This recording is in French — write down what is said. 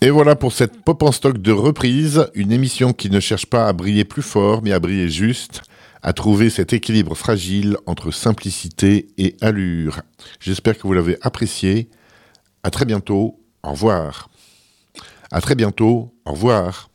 Et voilà pour cette Pop en stock de reprise, une émission qui ne cherche pas à briller plus fort, mais à briller juste, à trouver cet équilibre fragile entre simplicité et allure. J'espère que vous l'avez apprécié. À très bientôt. Au revoir. À très bientôt. Au revoir.